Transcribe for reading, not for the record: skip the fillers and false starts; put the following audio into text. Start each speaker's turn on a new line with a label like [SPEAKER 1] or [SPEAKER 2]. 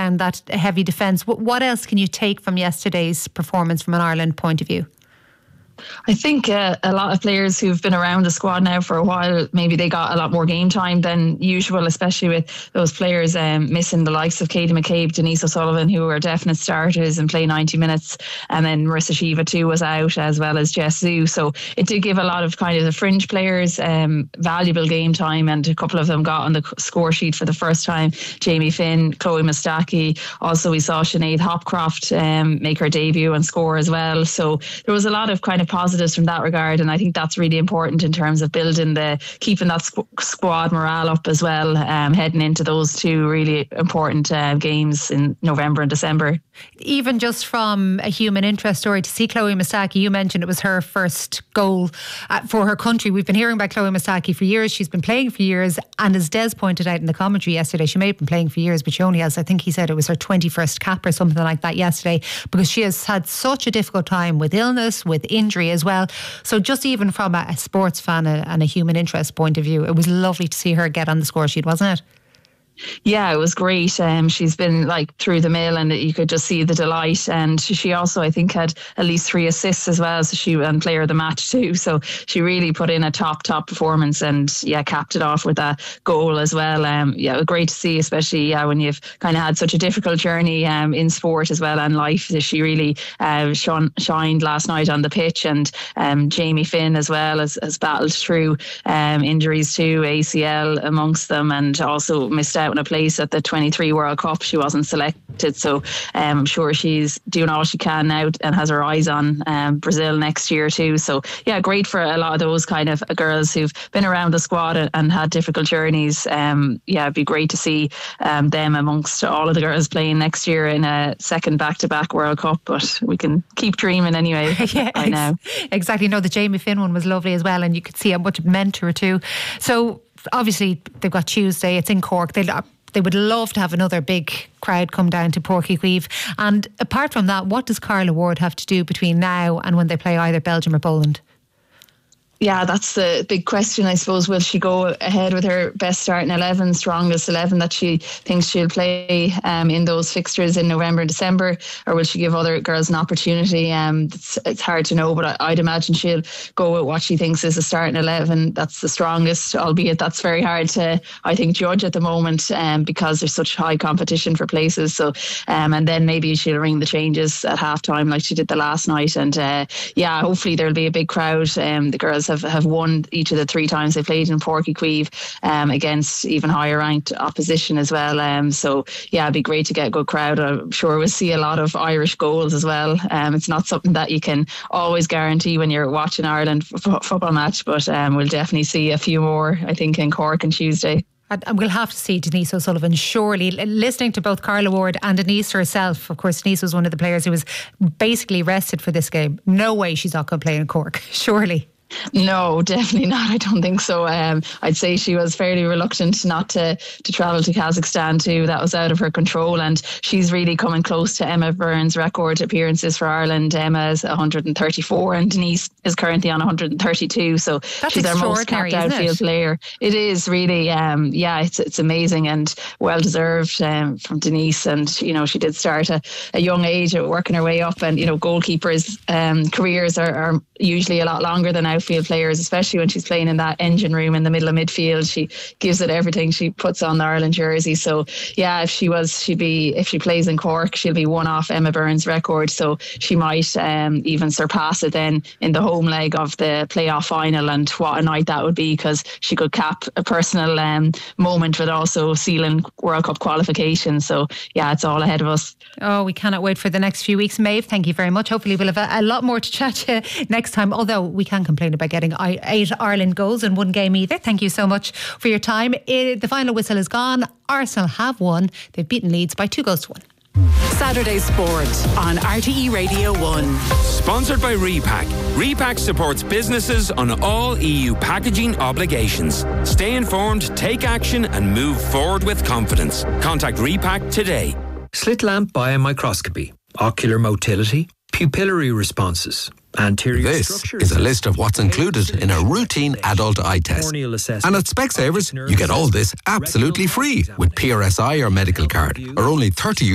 [SPEAKER 1] down that heavy defence. What else can you take from yesterday's performance from an Ireland point of view?
[SPEAKER 2] I think a lot of players who've been around the squad now for a while, maybe they got a lot more game time than usual, especially with those players missing the likes of Katie McCabe, Denise O'Sullivan, who were definite starters and play 90 minutes. And then Marissa Shiva too was out, as well as Jess Zhu. So it did give a lot of kind of the fringe players valuable game time, and a couple of them got on the score sheet for the first time. Jamie Finn, Chloe Mustaki. Also we saw Sinead Hopcroft make her debut and score as well. So there was a lot of kind of positives from that regard, and I think that's really important in terms of keeping that squad morale up as well, heading into those two really important games in November and December.
[SPEAKER 1] Even just from a human interest story, to see Chloe Mustaki, you mentioned it was her first goal for her country. We've been hearing about Chloe Mustaki for years. She's been playing for years, and as Des pointed out in the commentary yesterday, she may have been playing for years, but she only has, I think he said it was her 21st cap or something like that yesterday, because she has had such a difficult time with illness, with injury as well. So just even from a sports fan and a human interest point of view, it was lovely to see her get on the score sheet, wasn't it?
[SPEAKER 2] Yeah, it was great. She's been like through the mill, and you could just see the delight. And she also, I think, had at least 3 assists as well. So she and player of the match too. So she really put in a top performance, and capped it off with that goal as well. It was great to see, especially when you've kind of had such a difficult journey in sport as well and life. She really shined last night on the pitch, and Jamie Finn as well has battled through injuries too, ACL amongst them, and also missed out in a place at the 23 World Cup. She wasn't selected, so I'm sure she's doing all she can now and has her eyes on Brazil next year too. So great for a lot of those kind of girls who've been around the squad and had difficult journeys. It'd be great to see them amongst all of the girls playing next year in a second back-to-back World Cup, but we can keep dreaming anyway. I know.
[SPEAKER 1] Exactly. No, the Jamie Finn one was lovely as well, and you could see how much it meant to her too. So obviously they've got Tuesday, it's in Cork. They would love to have another big crowd come down to Páirc Uí Chaoimh. And apart from that, what does Carla Ward have to do between now and when they play either Belgium or Poland?
[SPEAKER 2] Yeah, that's the big question, I suppose. Will she go ahead with her best starting 11, strongest 11 that she thinks she'll play in those fixtures in November and December, or will she give other girls an opportunity? It's hard to know, but I'd imagine she'll go with what she thinks is a starting 11 that's the strongest, albeit that's very hard to, I think, judge at the moment because there's such high competition for places. So and then maybe she'll ring the changes at half time like she did the last night, and hopefully there'll be a big crowd. The girls have won each of the 3 times they played in Páirc Uí Chaoimh against even higher ranked opposition as well. It'd be great to get a good crowd. I'm sure we'll see a lot of Irish goals as well. It's not something that you can always guarantee when you're watching Ireland football match, but we'll definitely see a few more, I think, in Cork on Tuesday.
[SPEAKER 1] And we'll have to see Denise O'Sullivan, surely. Listening to both Carla Ward and Denise herself, of course, Denise was one of the players who was basically rested for this game. No way she's not going to play in Cork, surely.
[SPEAKER 2] No, definitely not. I don't think so. I'd say she was fairly reluctant not to travel to Kazakhstan too. That was out of her control, and she's really coming close to Emma Byrne's record appearances for Ireland. Emma is 134 and Denise is currently on 132, so
[SPEAKER 1] that's
[SPEAKER 2] she's our most capped outfield player. It is really it's amazing and well deserved from Denise. And she did start at a young age working her way up, and goalkeepers careers are usually a lot longer than outfield players, especially when she's playing in that engine room in the middle of midfield. She gives it everything. She puts on the Ireland jersey. So if she plays in Cork, she'll be one off Emma Byrne's record. So she might even surpass it then in the home leg of the playoff final. And what a night that would be, because she could cap a personal moment, but also sealing World Cup qualification. So it's all ahead of us.
[SPEAKER 1] Oh, we cannot wait for the next few weeks. Maeve, thank you very much. Hopefully we'll have a lot more to chat to next time, although we can't complain about getting 8 Ireland goals in one game either. Thank you so much for your time. The final whistle is gone. Arsenal have won. They've beaten Leeds by 2-1.
[SPEAKER 3] Saturday Sport on RTE Radio 1.
[SPEAKER 4] Sponsored by Repack. Repack supports businesses on all EU packaging obligations. Stay informed, take action and move forward with confidence. Contact Repack today.
[SPEAKER 5] Slit lamp biomicroscopy, ocular motility, pupillary responses, anterior
[SPEAKER 6] This
[SPEAKER 5] structures.
[SPEAKER 6] is a list of what's included in a routine adult eye test. And at Specsavers, you get all this absolutely free with PRSI or medical card, or only €30